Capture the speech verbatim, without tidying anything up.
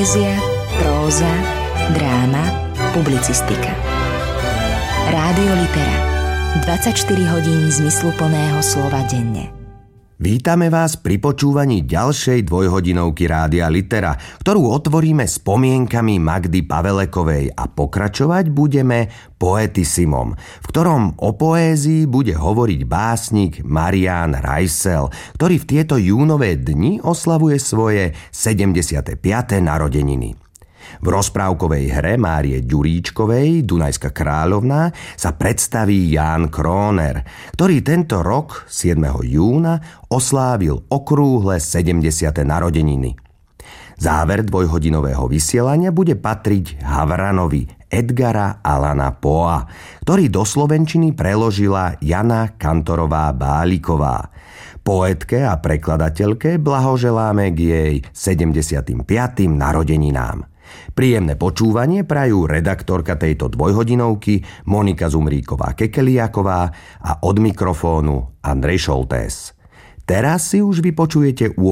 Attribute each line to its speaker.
Speaker 1: Poézia, próza, dráma, publicistika. Rádio Litera. dvadsaťštyri hodín zmysluplného slova denne.
Speaker 2: Vítame vás pri počúvaní ďalšej dvojhodinovky Rádia Litera, ktorú otvoríme spomienkami Magdy Pavelekovej a pokračovať budeme Poetissimom, v ktorom o poézii bude hovoriť básnik Marián Reissel, ktorý v tieto júnové dni oslavuje svoje sedemdesiate piate narodeniny. V rozprávkovej hre Márie Ďuríčkovej Dunajská kráľovná sa predstaví Ján Króner, ktorý tento rok siedmeho júna oslávil okrúhle sedemdesiate narodeniny. Záver dvojhodinového vysielania bude patriť Havranovi Edgara Allana Poea, ktorý do slovenčiny preložila Jana Kantorová Báliková. Poetke a prekladateľke blahoželáme k jej sedemdesiatym piatym narodeninám. Príjemné počúvanie prajú redaktorka tejto dvojhodinovky Monika Zumríková-Kekeliaková a od mikrofónu Andrej Šoltés. Teraz si už vypočujete